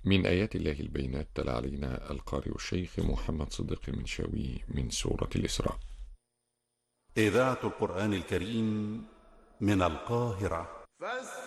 من آيات الله البينات تلا علينا القارئ الشيخ محمد صديق المنشاوي من سورة الإسراء. إذاعة القرآن الكريم من القاهرة.